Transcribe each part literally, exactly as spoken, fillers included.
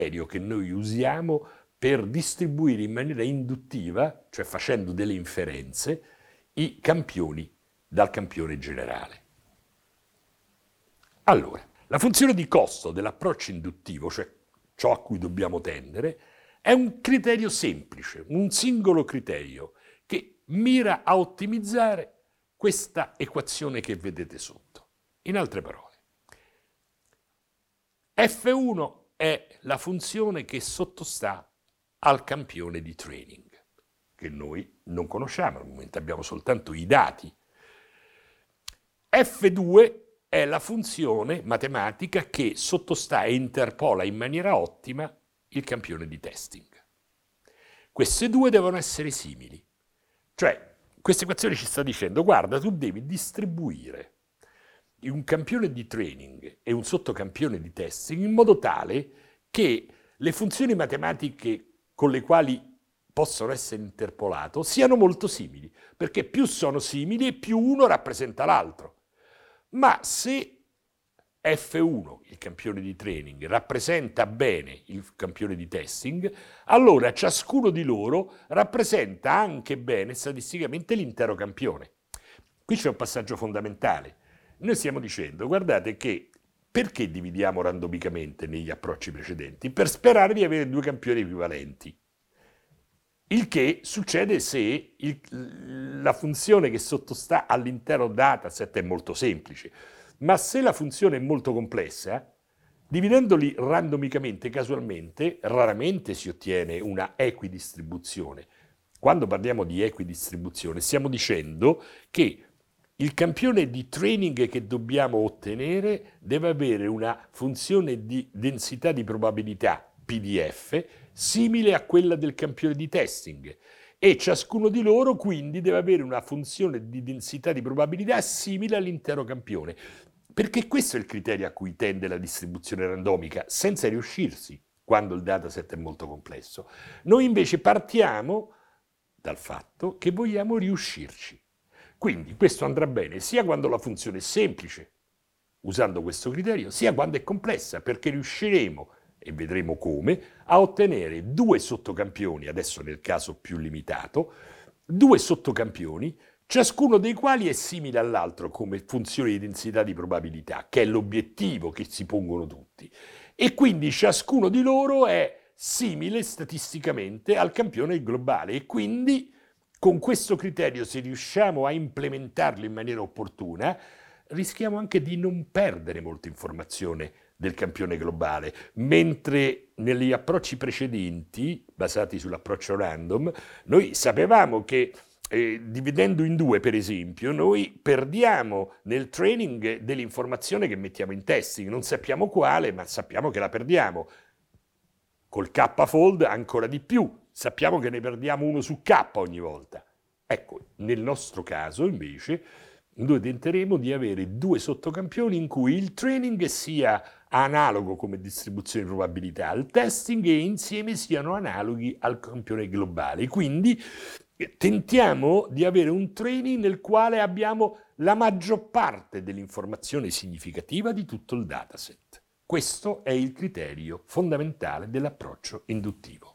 criterio che noi usiamo per distribuire in maniera induttiva, cioè facendo delle inferenze, i campioni dal campione generale. Allora, la funzione di costo dell'approccio induttivo, cioè ciò a cui dobbiamo tendere, è un criterio semplice, un singolo criterio che mira a ottimizzare questa equazione che vedete sotto. In altre parole, F uno è la funzione che sottostà al campione di training, che noi non conosciamo, al momento abbiamo soltanto i dati. F due è la funzione matematica che sottostà e interpola in maniera ottima il campione di testing. Queste due devono essere simili. Cioè, questa equazione ci sta dicendo, guarda, tu devi distribuire un campione di training e un sottocampione di testing in modo tale che le funzioni matematiche con le quali possono essere interpolato siano molto simili, perché più sono simili e più uno rappresenta l'altro. Ma se F uno, il campione di training, rappresenta bene il campione di testing, allora ciascuno di loro rappresenta anche bene statisticamente l'intero campione. Qui c'è un passaggio fondamentale. Noi stiamo dicendo, guardate che perché dividiamo randomicamente negli approcci precedenti? Per sperare di avere due campioni equivalenti. Il che succede se il, la funzione che sottostà all'intero dataset è molto semplice. Ma se la funzione è molto complessa, dividendoli randomicamente, casualmente, raramente si ottiene una equidistribuzione. Quando parliamo di equidistribuzione stiamo dicendo che il campione di training che dobbiamo ottenere deve avere una funzione di densità di probabilità P D F simile a quella del campione di testing e ciascuno di loro quindi deve avere una funzione di densità di probabilità simile all'intero campione. Perché questo è il criterio a cui tende la distribuzione randomica, senza riuscirsi quando il dataset è molto complesso. Noi invece partiamo dal fatto che vogliamo riuscirci. Quindi questo andrà bene sia quando la funzione è semplice, usando questo criterio, sia quando è complessa, perché riusciremo, e vedremo come, a ottenere due sottocampioni, adesso nel caso più limitato, due sottocampioni, ciascuno dei quali è simile all'altro come funzione di densità di probabilità, che è l'obiettivo che si pongono tutti. E quindi ciascuno di loro è simile statisticamente al campione globale e quindi con questo criterio, se riusciamo a implementarlo in maniera opportuna, rischiamo anche di non perdere molta informazione del campione globale, mentre negli approcci precedenti, basati sull'approccio random, noi sapevamo che eh, dividendo in due, per esempio, noi perdiamo nel training dell'informazione che mettiamo in testing, non sappiamo quale, ma sappiamo che la perdiamo. Col K-fold ancora di più, sappiamo che ne perdiamo uno su K ogni volta. Ecco, nel nostro caso invece noi tenteremo di avere due sottocampioni in cui il training sia analogo come distribuzione di probabilità al testing e insieme siano analoghi al campione globale. Quindi tentiamo di avere un training nel quale abbiamo la maggior parte dell'informazione significativa di tutto il dataset. Questo è il criterio fondamentale dell'approccio induttivo.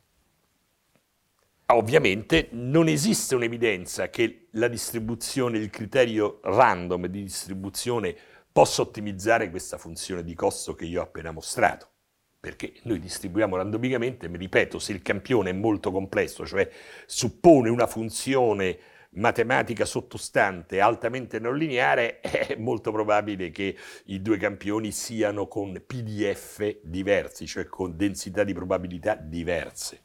Ovviamente non esiste un'evidenza che la distribuzione, il criterio random di distribuzione possa ottimizzare questa funzione di costo che io ho appena mostrato, perché noi distribuiamo randomicamente, mi ripeto, se il campione è molto complesso, cioè suppone una funzione matematica sottostante altamente non lineare, è molto probabile che i due campioni siano con P D F diversi, cioè con densità di probabilità diverse.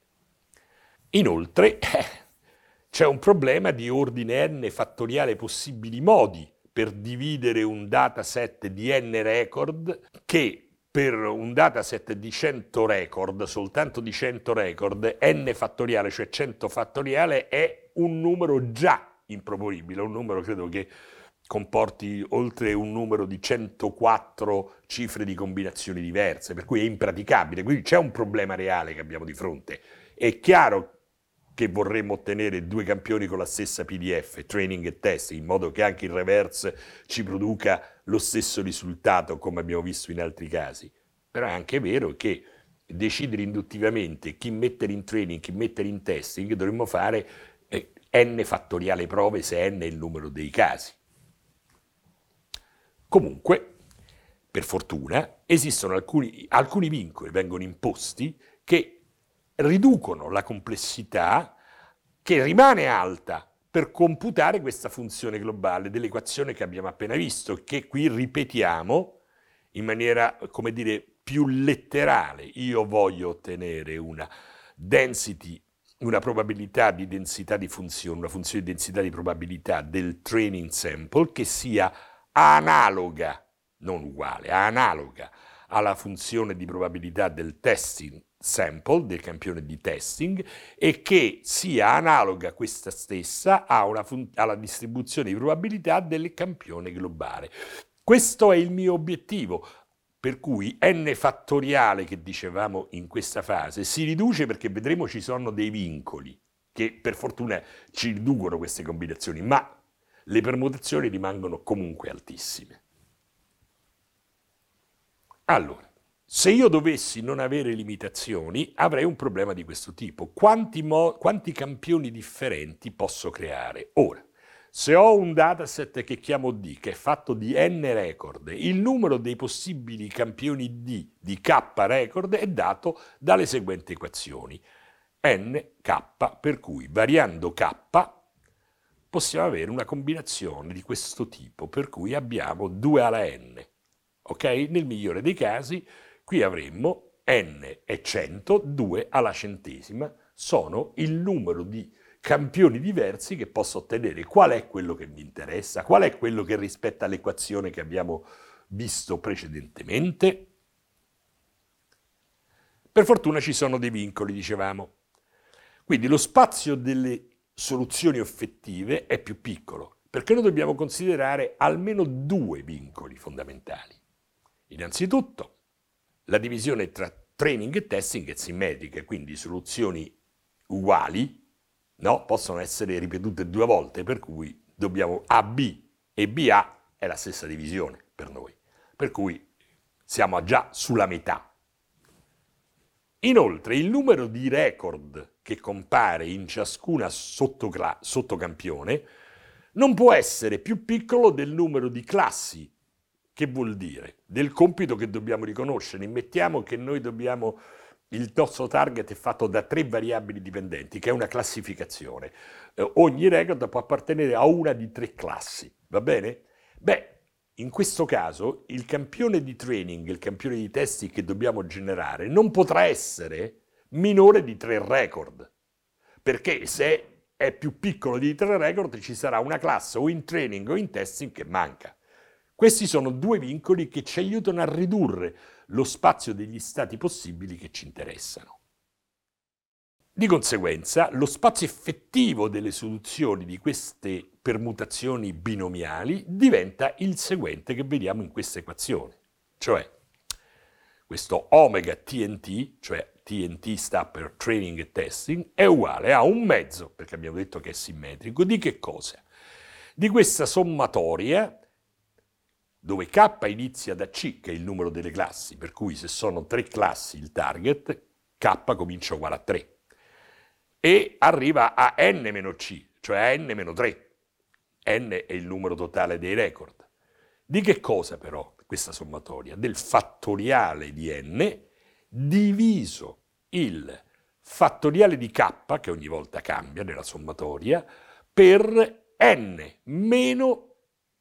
Inoltre eh, c'è un problema di ordine n fattoriale possibili modi per dividere un dataset di n record che per un dataset di cento record, soltanto di cento record, n fattoriale, cioè cento fattoriale, è un numero già improponibile, un numero credo che comporti oltre un numero di centoquattro cifre di combinazioni diverse, per cui è impraticabile, quindi c'è un problema reale che abbiamo di fronte. È chiaro che vorremmo ottenere due campioni con la stessa P D F, training e test, in modo che anche il reverse ci produca lo stesso risultato come abbiamo visto in altri casi. Però è anche vero che decidere induttivamente chi mettere in training, chi mettere in testing, dovremmo fare eh, n fattoriale prove se n è il numero dei casi. Comunque, per fortuna, esistono alcuni, alcuni vincoli, vengono imposti, che riducono la complessità, che rimane alta, per computare questa funzione globale dell'equazione che abbiamo appena visto, che qui ripetiamo in maniera, come dire, più letterale. Io voglio ottenere una density, una probabilità di densità di funzione, una funzione di densità di probabilità del training sample che sia analoga, non uguale, analoga alla funzione di probabilità del testing sample, del campione di testing, e che sia analoga questa stessa a una alla distribuzione di probabilità del campione globale. Questo è il mio obiettivo, per cui n fattoriale che dicevamo in questa fase si riduce perché vedremo ci sono dei vincoli che per fortuna ci riducono queste combinazioni, ma le permutazioni rimangono comunque altissime. Allora, se io dovessi non avere limitazioni, avrei un problema di questo tipo. Quanti, quanti campioni differenti posso creare? Ora, se ho un dataset che chiamo D, che è fatto di n record, il numero dei possibili campioni D di K record è dato dalle seguenti equazioni. N, K, per cui variando K possiamo avere una combinazione di questo tipo, per cui abbiamo due alla n. Ok? Nel migliore dei casi, qui avremmo n è cento, due alla centesima, sono il numero di campioni diversi che posso ottenere. Qual è quello che mi interessa? Qual è quello che rispetta l'equazione che abbiamo visto precedentemente? Per fortuna ci sono dei vincoli, dicevamo. Quindi lo spazio delle soluzioni effettive è più piccolo, perché noi dobbiamo considerare almeno due vincoli fondamentali. Innanzitutto, la divisione tra training e testing è simmetrica, quindi soluzioni uguali, no? Possono essere ripetute due volte, per cui dobbiamo A B e B A è la stessa divisione per noi, per cui siamo già sulla metà. Inoltre, il numero di record che compare in ciascuna sottocampione non può essere più piccolo del numero di classi. Che vuol dire? Del compito che dobbiamo riconoscere. Mettiamo che noi dobbiamo, il nostro target è fatto da tre variabili dipendenti, che è una classificazione. Eh, ogni record può appartenere a una di tre classi, va bene? Beh, in questo caso il campione di training, il campione di testi che dobbiamo generare, non potrà essere minore di tre record, perché se è più piccolo di tre record ci sarà una classe o in training o in testing che manca. Questi sono due vincoli che ci aiutano a ridurre lo spazio degli stati possibili che ci interessano. Di conseguenza, lo spazio effettivo delle soluzioni di queste permutazioni binomiali diventa il seguente che vediamo in questa equazione, cioè questo omega T N T, cioè T N T sta per training e testing, è uguale a un mezzo, perché abbiamo detto che è simmetrico, di che cosa? Di questa sommatoria dove K inizia da C, che è il numero delle classi, per cui se sono tre classi il target, K comincia uguale a tre. E arriva a n meno c, cioè a n meno tre. N è il numero totale dei record. Di che cosa però questa sommatoria? Del fattoriale di n diviso il fattoriale di k, che ogni volta cambia nella sommatoria, per n meno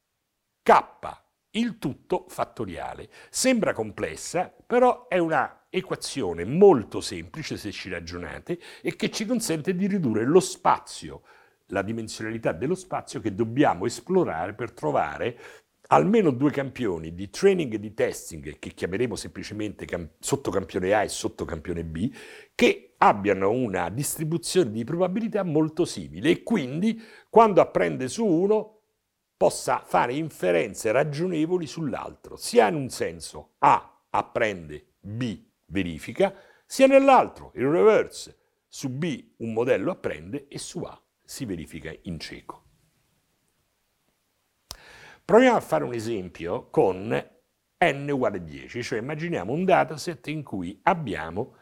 k, il tutto fattoriale. Sembra complessa, però è una equazione molto semplice se ci ragionate e che ci consente di ridurre lo spazio, la dimensionalità dello spazio che dobbiamo esplorare per trovare almeno due campioni di training e di testing, che chiameremo semplicemente sottocampione A e sottocampione B, che abbiano una distribuzione di probabilità molto simile e quindi quando apprende su uno possa fare inferenze ragionevoli sull'altro, sia in un senso A apprende, B verifica, sia nell'altro, il reverse, su B un modello apprende e su A si verifica in cieco. Proviamo a fare un esempio con n uguale dieci, cioè immaginiamo un dataset in cui abbiamo